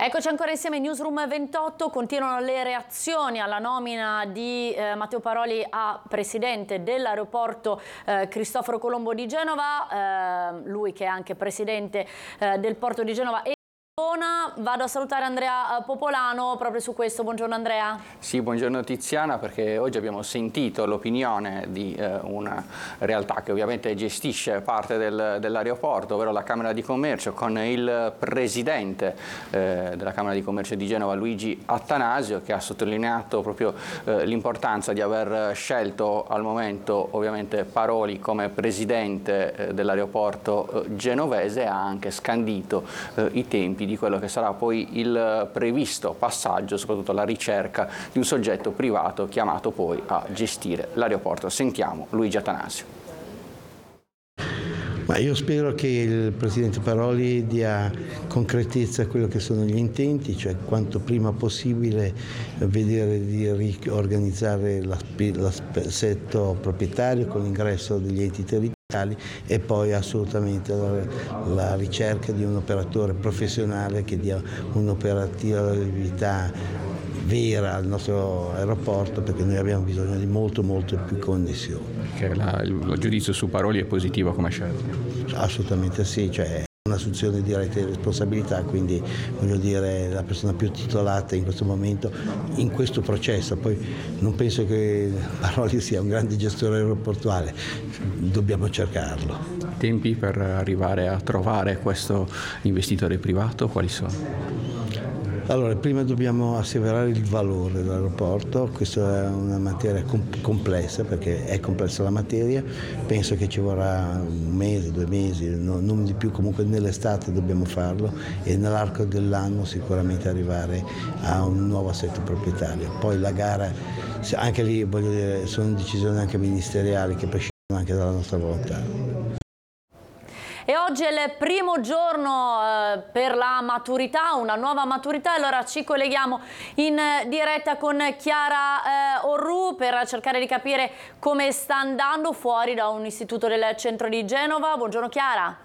Eccoci ancora insieme in Newsroom 28, continuano le reazioni alla nomina di Matteo Paroli a presidente dell'aeroporto Cristoforo Colombo di Genova, lui che è anche presidente del porto di Genova. Vado a salutare Andrea Popolano proprio su questo. Buongiorno Andrea. Sì, buongiorno Tiziana, perché oggi abbiamo sentito l'opinione di una realtà che ovviamente gestisce parte dell'aeroporto, ovvero la Camera di Commercio, con il presidente della Camera di Commercio di Genova, Luigi Attanasio, che ha sottolineato proprio l'importanza di aver scelto al momento ovviamente Paroli come presidente dell'aeroporto genovese, e ha anche scandito i tempi di quello che sarà poi il previsto passaggio, soprattutto la ricerca di un soggetto privato chiamato poi a gestire l'aeroporto. Sentiamo Luigi Attanasio. Ma io spero che il Presidente Paroli dia concretezza a quello che sono gli intenti, cioè quanto prima possibile vedere di riorganizzare l'assetto proprietario con l'ingresso degli enti territoriali e poi assolutamente la ricerca di un operatore professionale che dia un'operatività vera al nostro aeroporto, perché noi abbiamo bisogno di molto più connessioni. Il giudizio su Paroli è positivo come scelta? Assolutamente sì, cioè un'assunzione diretta di responsabilità, quindi voglio dire la persona più titolata in questo momento, in questo processo. Poi non penso che Paroli sia un grande gestore aeroportuale, dobbiamo cercarlo. Tempi per arrivare a trovare questo investitore privato quali sono? Allora, prima dobbiamo asseverare il valore dell'aeroporto, questa è una materia complessa, perché è complessa la materia, penso che ci vorrà un mese, 2 mesi, non di più, comunque nell'estate dobbiamo farlo e nell'arco dell'anno sicuramente arrivare a un nuovo assetto proprietario. Poi la gara, anche lì voglio dire, sono decisioni anche ministeriali che prescindono anche dalla nostra volontà. E oggi è il primo giorno per la maturità, una nuova maturità, allora ci colleghiamo in diretta con Chiara Orru per cercare di capire come sta andando fuori da un istituto del centro di Genova. Buongiorno Chiara.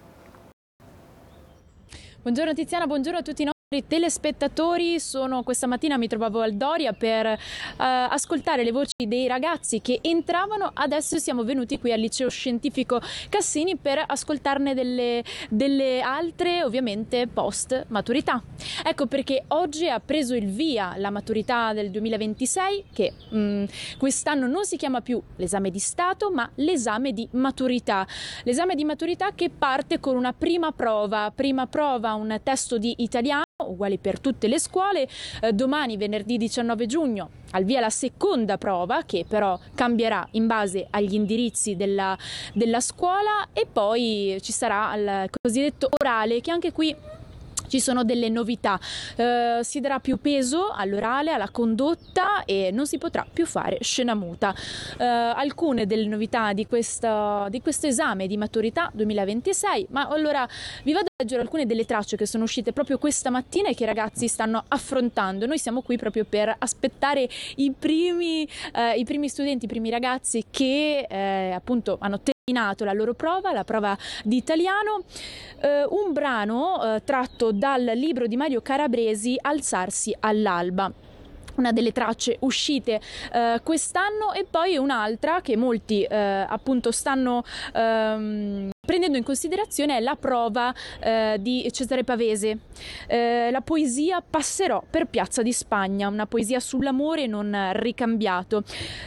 Buongiorno Tiziana, buongiorno a tutti i nostri telespettatori. Questa mattina mi trovavo al Doria per ascoltare le voci dei ragazzi che entravano. Adesso siamo venuti qui al liceo scientifico Cassini per ascoltarne delle altre, ovviamente post maturità. Ecco perché oggi ha preso il via la maturità del 2026, che quest'anno non si chiama più l'esame di Stato ma l'esame di maturità. L'esame di maturità che parte con una prima prova, un testo di italiano uguali per tutte le scuole. Domani, venerdì 19 giugno, al via la seconda prova, che però cambierà in base agli indirizzi della scuola, e poi ci sarà il cosiddetto orale, che anche qui ci sono delle novità. Si darà più peso all'orale, alla condotta, e non si potrà più fare scena muta. Alcune delle novità di questo esame di maturità 2026, ma allora vi vado a leggere alcune delle tracce che sono uscite proprio questa mattina e che i ragazzi stanno affrontando. Noi siamo qui proprio per aspettare i primi studenti, i primi ragazzi che appunto hanno terminato la loro prova, la prova di italiano. Un brano tratto dal libro di Mario Calabresi, Alzarsi all'alba, una delle tracce uscite quest'anno, e poi un'altra che molti appunto stanno prendendo in considerazione è la prova di Cesare Pavese, la poesia Passerò per Piazza di Spagna, una poesia sull'amore non ricambiato.